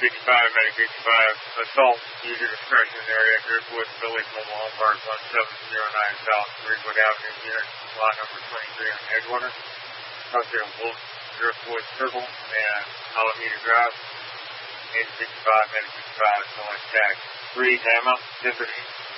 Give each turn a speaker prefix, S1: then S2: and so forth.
S1: Medic 55, assault, use your discretion in the area, Driftwood Village Mobile Home Park 1709 South Greenwood Avenue, unit lot number 23 on Edgewater. Crossing Wolf Driftwood Circle and Alameda Drive. 865, Medic 55, select tag 3 Gamma, Tiffany.